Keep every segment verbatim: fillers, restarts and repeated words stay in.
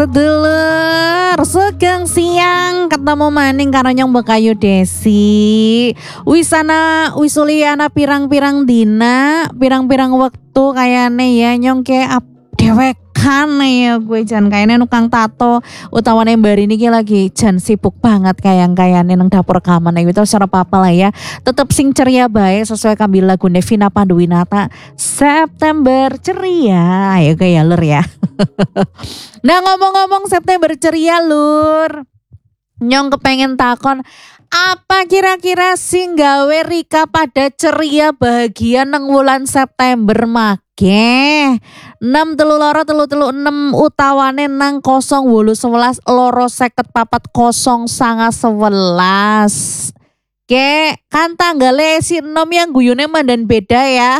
sedulur Sugeng siang ketemu maning karo nyong Bekayu Desi. Wisana wisuliana pirang-pirang dina, pirang-pirang waktu kayane ya nyong ke ap dewekan ya gue jan kayane nukang tato utawane mbari niki lagi jan sibuk banget kayang-kayane nang dapur rekaman itu secara apa lah ya. Tetep sing ceria bae sesuai kambil lagu Vina Panduwinata September Ceria. Ayo gaya lur ya. Nah ngomong-ngomong September Ceria lur, nyong kepengen takon apa kira-kira sing gawe Rika pada ceria bahagia nang wulan September make enam telu loro telu telu enam utawane nang kosong wolu sewelas loro seket papat kosong sanga sewelas. Ke kan tanggale si enom yang guyune mandan beda ya.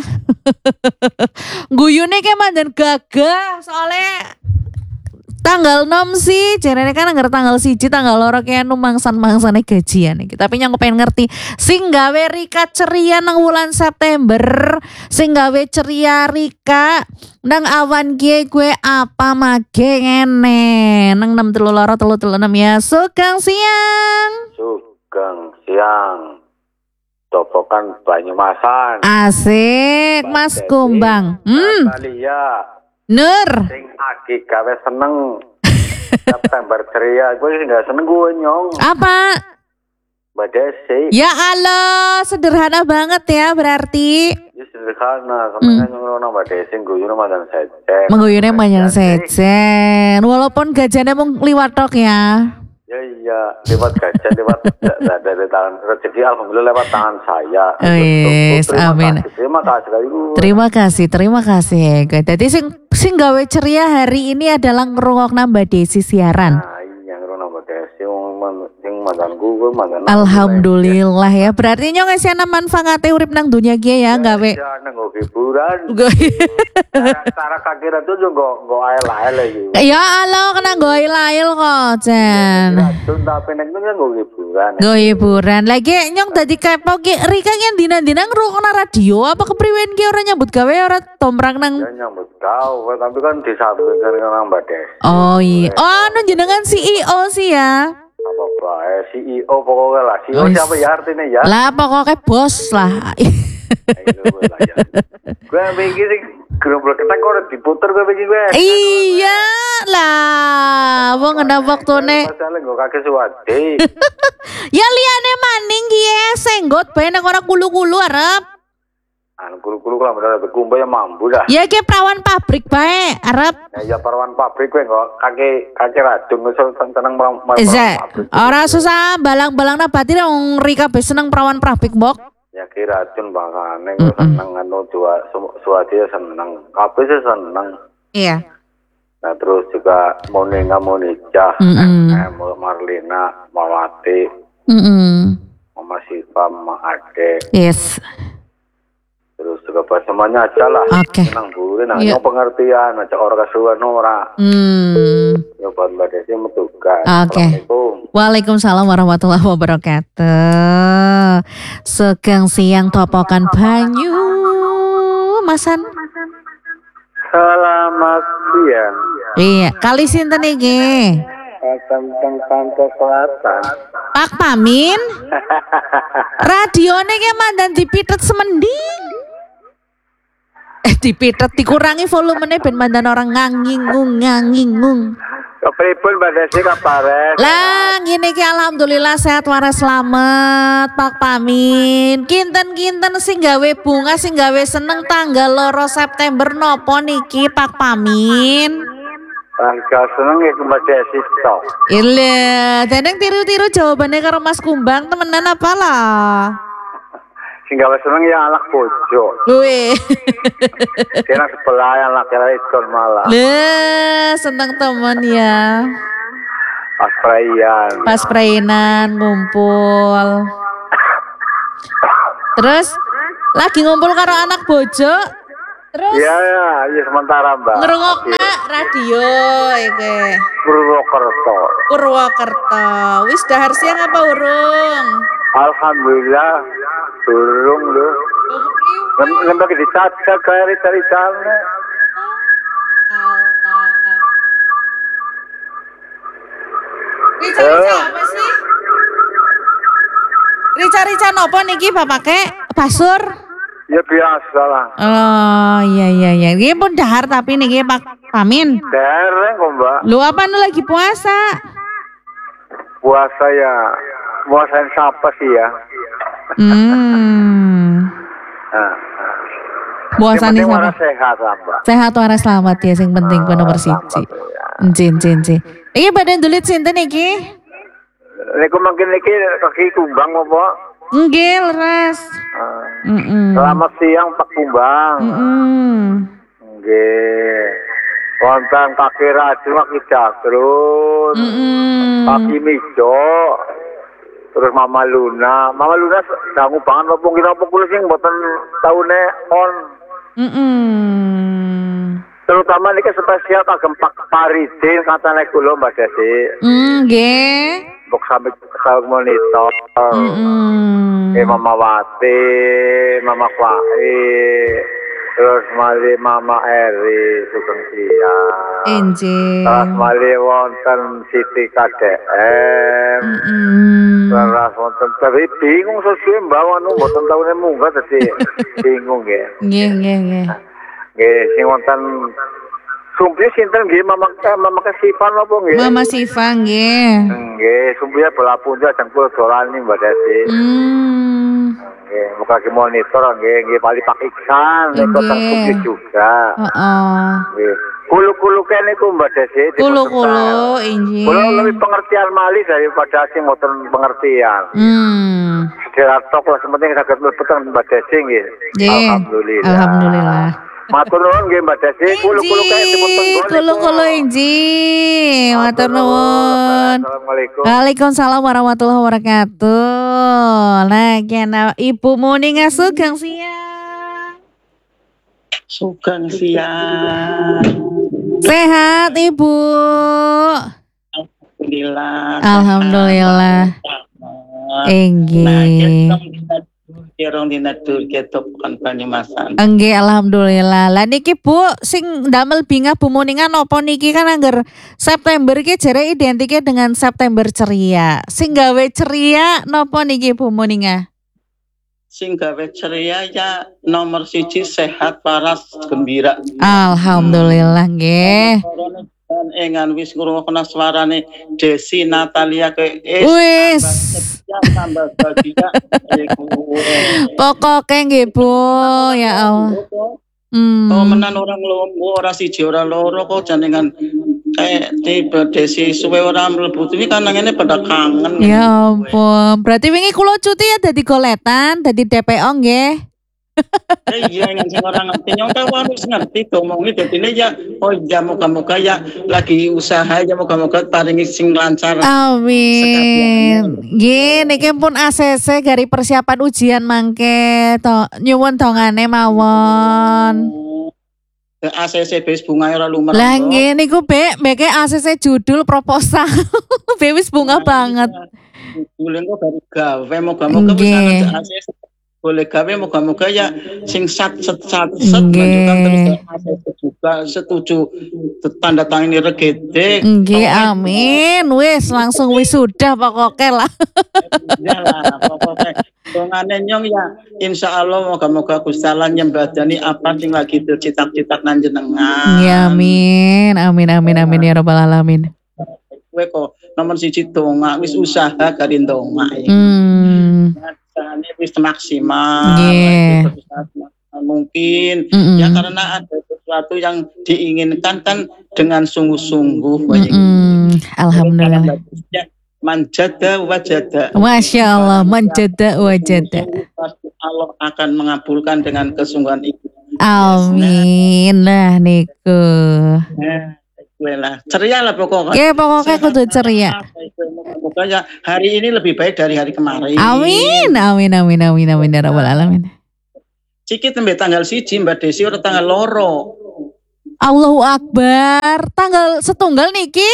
Guyune ke mandan gagah soalnya tanggal enam sih, jarene kan anggar tanggal siji tanggal loro kayak mangsan-mangsane gajian iki. Tapi nyong pengen ngerti sing gawe Rika ceria nang wulan September, sing gawe ceria Rika nang awan gie gue apa mage ngene nang enam telu loro telu telu enam ya. Sugeng siang. Sugeng siang. Topokan Banyumasan. Asik Mas Kumbang. Hmm. Natalia. Nur. Sing aki gawe seneng September ceria. Gue sih gak seneng gue nyong. Apa? Mbak Desi. Ya Allah, sederhana banget ya berarti. Ya sederhana. Kemana nyong ngono Mbak Desi guyune mandan sejen. Mengguyune mandan sejen. Walaupun gajiannya mung liwat tok ya. Ya iya, lewat gajian, lewat dari tangan rezeki alhamdulillah lewat tangan saya. Oh yes, amin. Terima kasih kali Bu. Terima kasih, terima kasih. Jadi sing sing gawe ceria hari ini adalah ngrungokna Mbak Desi siaran. Nah, iya ngrungokna Mbak Desi sing mandan gue mandan. Alhamdulillah ya. Berarti nyong ngasihana manfaate urip nang dunia gie ya gawe. Ya nang hiburan. Cara kakira tuh juga go ael-ael gitu. Ya Allah, kena go ael-ael kok, Jan. Racun tapi nek kan go hiburan. Go hiburan. Lagi nyong tadi kepo ki Rika yang dina-dina ngrungokna radio apa kepriwen ki ora nyambut gawe ora tomrang nang. Ya nyambut gawe tapi kan disambung karo Mbak Des. Oh iya. Oh anu jenengan C E O sih ya. Apa bae C E O pokoknya lah. C E O siapa ya artinya ya? Lah pokoknya bos lah. Gue mikir gerombol ketek kok udah diputer gue pikir gue. Iya lah, wong ngena waktune. Masalah gue kakek suwade. Ya liane maning kie senggot bae nek ora kulu-kulu arep. Anu kulu-kulu lah bener bekumba ya mampu dah. Ya ki prawan pabrik bae arep. Ya ya perawan pabrik gue kok kakek kakek racun ngesel tenang perawan pabrik. Ora susah balang-balang nabati wong Rika be seneng perawan pabrik mbok. Ya kira racun bangane gue seneng anu jua suwade seneng. Kabeh sih seneng. Iya. Nah terus juga Monika Monica, eh, Marlina, Mawati, mm Mama Siva, Mama Ade. Yes. Terus juga pas semuanya aja lah. Oke. Senang gue, nah yeah. pengertian, aja orang kasuhan ora. Hmm. Nyoba Mbak Desi metugas. Oke. Okay. Waalaikumsalam warahmatullahi wabarakatuh. Sugeng siang topokan banyu, Masan. Selamat siang. Iya, kali sinten iki? Tentang Pantai Selatan. Pak Pamin. Radione ki mandan dipitet semending. Eh dipitet dikurangi volumenya ben mandan orang ngangingung ngangingung. Kepripun Mbak Desi kabares? Lah ngene iki alhamdulillah sehat waras selamat Pak Pamin. Kinten-kinten sing gawe bunga sing gawe seneng tanggal loro September nopo niki Pak Pamin? Tanggal seneng ya Mbak Desi tok. Iya, deneng tiru-tiru jawabannya karo Mas Kumbang temenan apalah. Sing gawe seneng ya anak bojo. Wih. Kira sebelah yang laki-laki itu malah. Leh, seneng temen ya. Pas perayaan. Pas perayaan ngumpul. Terus lagi ngumpul karo anak bojo. Terus? Iya ya, ya sementara Mbak. Ngerungokna radio iki. Purwokerto. Purwokerto. Wis dahar siang apa urung? Alhamdulillah durung lho. Lembag dicaca kaya cari-cari. Allah. Rica-rica apa sih? Rica-rica nopo niki bapake? Basur? Ya biasa lah. Oh iya iya iya. Ini pun dahar tapi niki Pak Pamin. Dereng kok mbak. Lu apa nu lagi puasa? Puasa ya. Puasain siapa sih ya? Hmm. Nah, Puasa nih mana sama. sehat lah mbak. Sehat waras selamat ya sing penting ku nomor siji. Encin encin encin. Iki badan dulit sinten iki? Niku makin niki kaki kumbang apa? Nggih, leres. Heeh. Selamat siang Pak Kumbang. Heeh. Nggih. Wonten kaki raju kaki jagrut. Heeh. Kaki mijo. Terus Mama Luna. Mama Luna dangu banget apa kira-kira kulo sing mboten taune on. Mm-mm. Terutama niki spesial kagem Pak Paridin katane kula Mbak Desi. Nggih. Mbok sampe kesal monitor. Mm-mm. Eh Mama Wati, Mama Kwai, terus mali Mama Eri Sugeng Siang. Enjing. Terus mali wonten Siti K D M. Mm-mm. Terus wonten tapi bingung sesuai mbak anu mboten taune munggah dadi bingung nggih. Nggih nggih nggih. Nggih sing wonten Sumpi sinten nggih Mama eh, Mama Kesifan apa nggih? Mama Siva nggih. Nggih, sumpi bola punja jeng kula dolani Mbak Desi. Hmm. Nggih, muka ki monitor nggih, nggih pali Pak Iksan niku teng sumpi juga. Heeh. Nggih. Kulu-kulu kene niku Mbak Desi. Kulu-kulu injing. Kula lebih pengertian malih daripada sing mboten pengertian. Hmm. Sedherek tok lah penting saged mlebet Mbak Desi nggih. Nggih. Alhamdulillah. Alhamdulillah. Matur nuwun nggih Mbak Desi, kulu-kulu kene dipun tenggol. Kulu-kulu injing. Matur nuwun. Assalamualaikum. Waalaikumsalam warahmatullahi wabarakatuh. Nah, kena Ibu Muninga Sugeng Siang. Sugeng Siang. Sehat Ibu. Alhamdulillah. Alhamdulillah. Enggih. Kirong dinatur ketok kan panyemasan. Enggih, alhamdulillah. Lah niki Bu sing damel bingah Bu Muninga napa niki kan angger September iki jere identike dengan September ceria. Sing gawe ceria napa niki Bu Muninga? Sing gawe ceria ya nomor siji sehat waras gembira. Alhamdulillah nggih. Dan engan wis ngrungokna suarane Desi Natalia ke Wis tambah bahagia. Pokoke nggih Bu, ya Allah. Hmm. Oh menan orang lombo ora siji ora loro kok jenengan kayak tiba Desi suwe ora mlebu ini kan ngene pada kangen. Ya ampun, berarti wingi kula cuti ya dadi goletan, dadi D P O nggih. Eh iya yang sing orang ngerti nyong kan wis ngerti ngomongnya dadine ya oh ya moga-moga ya lagi usaha ya moga-moga paringi sing lancar. Amin. Nggih niki pun A C C gari persiapan ujian mangke to nyuwun dongane mawon. A C C bes bunga ora lumer. Lah nggih niku Bek, mbeke A C C judul proposal. Be wis bunga banget. Bulan kok baru gawe moga-moga wis ana A C C boleh gawe moga-moga ya sing sat set sat set menunjukkan terus A C C juga setuju tanda tangan ini regede. Nggih amin. Wis langsung wisuda pokoke lah. Ya lah pokoke dongane nyong ya insyaallah moga-moga Gusti Allah nyembadani apa sing lagi tercitak-citak nang jenengan. Ya amin. Amin amin amin ya rabbal alamin. Kowe kok nomor siji donga wis usaha kari donga ya. Hmm. Ini wis maksimal. Yeah. Mungkin Mm-mm. ya karena ada sesuatu yang diinginkan kan dengan sungguh-sungguh. Alhamdulillah. Manjada wajada. Masya Allah, manjada wajada. Allah akan mengabulkan dengan kesungguhan itu. Amin lah niku. Lah ceria lah pokoknya. Ya pokoknya kudu ceria. Pokoknya hari ini lebih baik dari hari kemarin. Amin, amin, amin, amin, amin ya rabbal alamin. Cikit nembe tanggal siji Mbak Desi ora tanggal loro. Allahu Akbar, tanggal setunggal niki.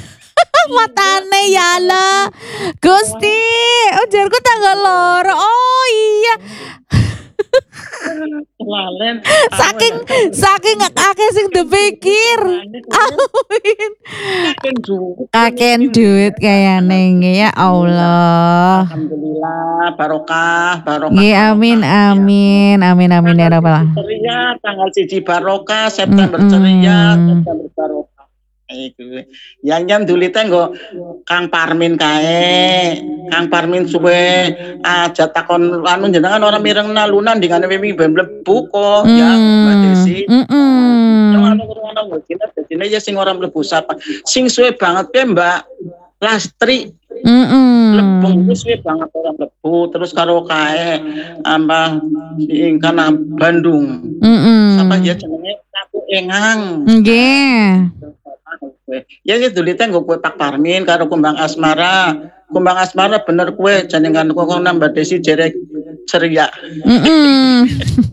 Matane ya Allah. Gusti, ujarku tanggal loro. Oh iya. Lalen. Saking saking akeh sing dipikir. Amin. Kakek duit kayak neng ya Allah. Alhamdulillah barokah barokah. Nggih amin amin amin amin ya rabbal alamin. Ceria tanggal siji barokah, September ceria, September barokah. Iku. Yang nyam dulite nggo Kang Parmin kae. Kang Parmin suwe aja takon anu jenengan ora mireng nalunan dingane wingi ben mlebu kok ya Mbak Desi. Heeh. Yang anu ngono ngene dadine ya sing ora mlebu sapa. Sing suwe banget pe Mbak Lastri. Heeh. Lebung suwe banget ora mlebu terus karo kae ambah ing kana Bandung. Heeh. Sapa ya jenenge Aku Engang. Nggih. Ya ya dulite nggo kue Pak Parmin karo Kumbang Asmara. Kumbang Asmara bener kue jenengan kok nambah Desi jerek ceria. Heeh.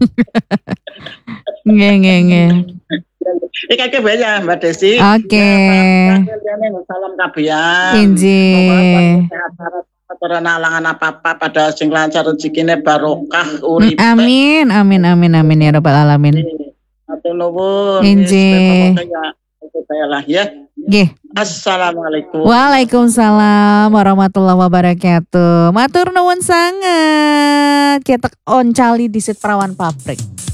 Nggih nggih nggih. Iki akeh bae ya Mbak Desi. Oke. Salam kabehan. Injih. Ora nalangan apa-apa pada sing lancar rezekine barokah urip. Amin amin amin amin ya rabbal alamin. Atur nuwun. Injih. Saya lah ya. Nggih. Assalamualaikum. Waalaikumsalam warahmatullahi wabarakatuh. Matur nuwun sanget. Kita oncali di Perawan Pabrik.